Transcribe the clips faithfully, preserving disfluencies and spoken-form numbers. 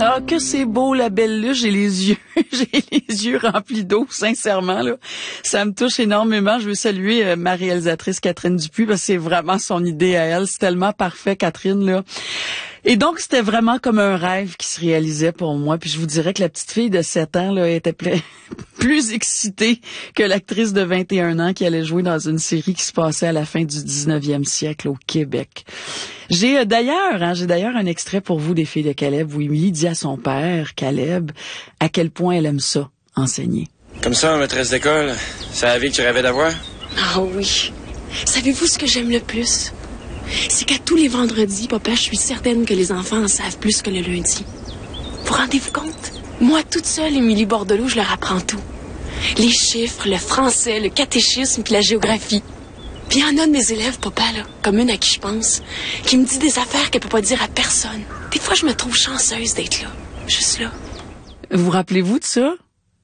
Ah, que c'est beau, la belle luge. J'ai les yeux, j'ai les yeux remplis d'eau, sincèrement, là. Ça me touche énormément. Je veux saluer euh, ma réalisatrice Catherine Dupuis, parce que c'est vraiment son idée à elle. C'est tellement parfait, Catherine, là. Et donc, c'était vraiment comme un rêve qui se réalisait pour moi. Puis je vous dirais que la petite fille de sept ans là était pl- plus excitée que l'actrice de vingt et un ans qui allait jouer dans une série qui se passait à la fin du dix-neuvième siècle au Québec. J'ai euh, d'ailleurs, hein, j'ai d'ailleurs un extrait pour vous des filles de Caleb où Émilie dit à son père, Caleb, à quel point elle aime ça, enseigner. Comme ça, maîtresse d'école, c'est la vie que tu rêvais d'avoir? Ah oui. Savez-vous ce que j'aime le plus? C'est qu'à tous les vendredis, papa, je suis certaine que les enfants en savent plus que le lundi. Vous rendez-vous compte? Moi, toute seule, Émilie Bordelot, je leur apprends tout. Les chiffres, le français, le catéchisme puis la géographie. Puis il y en a de mes élèves, papa, là, comme une à qui je pense, qui me dit des affaires qu'elle peut pas dire à personne. Des fois, je me trouve chanceuse d'être là. Juste là. Vous rappelez-vous de ça?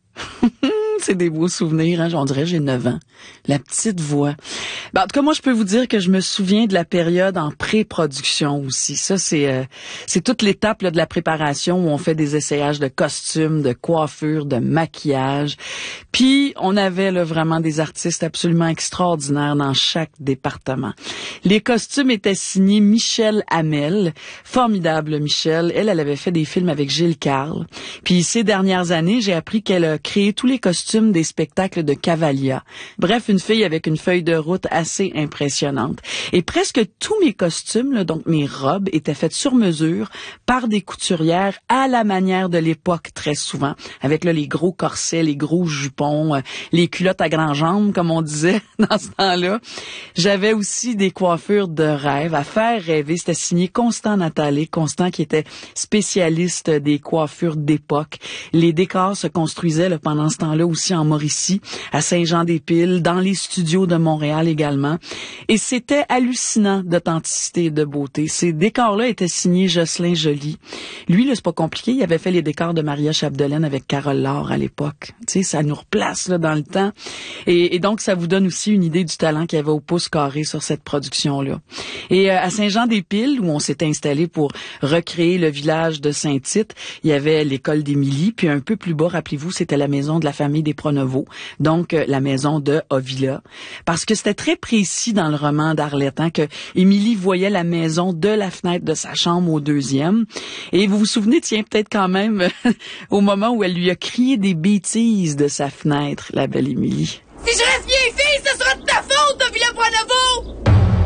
C'est des beaux souvenirs, hein? On dirait que j'ai neuf ans. La petite voix. Ben, en tout cas, moi, je peux vous dire que je me souviens de la période en pré-production aussi. Ça, c'est euh, c'est toute l'étape là, de la préparation où on fait des essayages de costumes, de coiffure, de maquillage. Puis, on avait là, vraiment des artistes absolument extraordinaires dans chaque département. Les costumes étaient signés Michel Hamel. Formidable, Michel. Elle, elle avait fait des films avec Gilles Carle. Puis, ces dernières années, j'ai appris qu'elle a créé tous les costumes des spectacles de Cavalia. Bref, une fille avec une feuille de route assez impressionnante. Et presque tous mes costumes, là, donc mes robes, étaient faites sur mesure par des couturières à la manière de l'époque très souvent, avec là, les gros corsets, les gros jupons, euh, les culottes à grandes jambes, comme on disait dans ce temps-là. J'avais aussi des coiffures de rêve, à faire rêver. C'était signé Constant Nathalie, Constant qui était spécialiste des coiffures d'époque. Les décors se construisaient là, pendant ce temps-là aussi en Mauricie, à Saint-Jean-des-Piles, dans les studios de Montréal également. Et c'était hallucinant d'authenticité et de beauté. Ces décors-là étaient signés Jocelyn Joly. Lui, là, c'est pas compliqué. Il avait fait les décors de Maria Chapdelaine avec Carole Laure à l'époque. Tu sais, ça nous replace là dans le temps. Et, et donc, ça vous donne aussi une idée du talent qu'il y avait au pouce carré sur cette production-là. Et euh, à Saint-Jean-des-Piles, où on s'était installé pour recréer le village de Saint-Tite, il y avait l'école d'Émilie. Puis un peu plus bas, rappelez-vous, c'était la maison de la famille des Pronovo. Donc, euh, la maison de Ovila. Parce que c'était très précis dans le roman d'Arlette, hein, que Émilie voyait la maison de la fenêtre de sa chambre au deuxième. Et vous vous souvenez, tiens, peut-être quand même, au moment où elle lui a crié des bêtises de sa fenêtre, la belle Émilie. Si je reste vieille fille, ce sera de ta faute, Ovila Pronovo!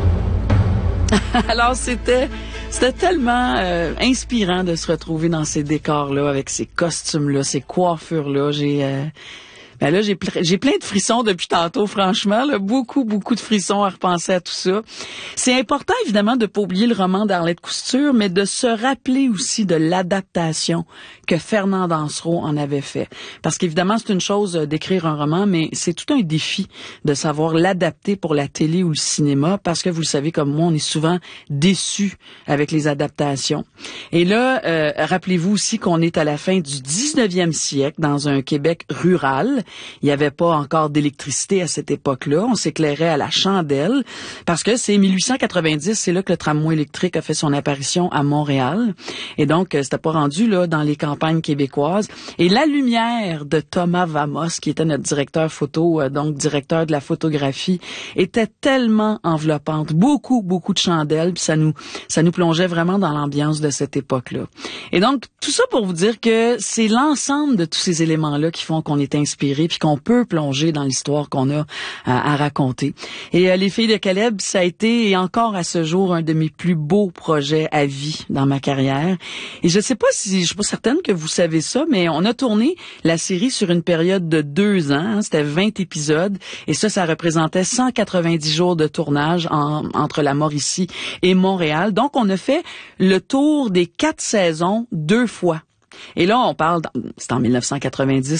Alors, c'était... C'était tellement euh, inspirant de se retrouver dans ces décors-là, avec ces costumes-là, ces coiffures-là. J'ai... Euh Ben là, j'ai, pl- j'ai plein de frissons depuis tantôt, franchement. Là, beaucoup, beaucoup de frissons à repenser à tout ça. C'est important, évidemment, de pas oublier le roman d'Arlette Couture, mais de se rappeler aussi de l'adaptation que Fernand Dansereau en avait fait. Parce qu'évidemment, c'est une chose d'écrire un roman, mais c'est tout un défi de savoir l'adapter pour la télé ou le cinéma, parce que vous le savez comme moi, on est souvent déçus avec les adaptations. Et là, euh, rappelez-vous aussi qu'on est à la fin du dix-neuvième siècle, dans un Québec rural. Il n'y avait pas encore d'électricité à cette époque-là. On s'éclairait à la chandelle parce que c'est mille huit cent quatre-vingt-dix, c'est là que le tramway électrique a fait son apparition à Montréal. Et donc, c'était pas rendu là dans les campagnes québécoises. Et la lumière de Thomas Vamos, qui était notre directeur photo, donc directeur de la photographie, était tellement enveloppante. Beaucoup, beaucoup de chandelles. Puis ça nous, ça nous plongeait vraiment dans l'ambiance de cette époque-là. Et donc, tout ça pour vous dire que c'est l'ensemble de tous ces éléments-là qui font qu'on est inspiré puis qu'on peut plonger dans l'histoire qu'on a à, à raconter. Et euh, Les Filles de Caleb, ça a été et encore à ce jour un de mes plus beaux projets à vie dans ma carrière. Et je sais pas si, je suis pas certaine que vous savez ça, mais on a tourné la série sur une période de deux ans. Hein, c'était vingt épisodes et ça, ça représentait cent quatre-vingt-dix jours de tournage en, entre la Mauricie et Montréal. Donc, on a fait le tour des quatre saisons deux fois. Et là, on parle, c'est en mille neuf cent quatre-vingt-dix,